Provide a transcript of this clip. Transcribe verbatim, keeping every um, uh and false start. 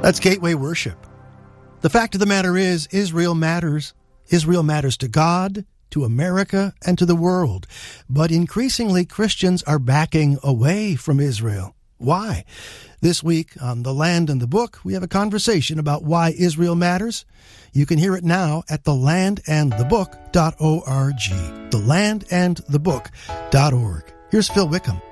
That's Gateway Worship. The fact of the matter is, Israel matters. Israel matters to God, to America, and to the world. But increasingly, Christians are backing away from Israel. Why? This week on The Land and the Book, we have a conversation about why Israel matters. You can hear it now at the land and the book dot org. the land and the book dot org. Here's Phil Wickham.